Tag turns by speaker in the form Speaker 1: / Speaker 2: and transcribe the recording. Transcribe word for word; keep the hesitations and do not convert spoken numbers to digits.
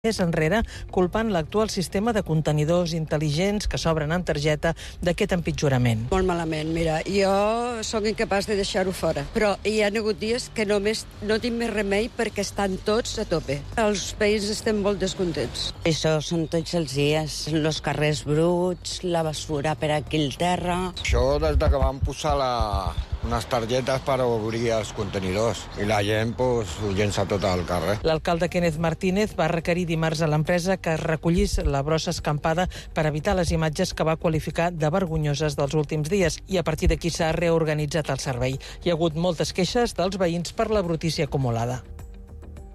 Speaker 1: més enrere, culpant l'actual sistema de contenidors intel·ligents que s'obren amb targeta d'aquest empitjorament.
Speaker 2: Molt malament, mira, jo sóc incapaç de deixar-ho fora, però hi ha hagut dies que només no tinc més remei perquè estan tots a tope. Els veïns estem molt descontents.
Speaker 3: Això són tots els dies, els carrers bruts, la basura per aquí al terra.
Speaker 4: Això des de que van posar la... unes targetes per obrir els contenidors i la gent pues, ho llença tot al carrer.
Speaker 1: L'alcalde Kenneth Martínez va requerir dimarts a l'empresa que recollís la brossa escampada per evitar les imatges que va qualificar de vergonyoses dels últims dies i a partir d'aquí s'ha reorganitzat el servei. Hi ha hagut moltes queixes dels veïns per la brutícia acumulada.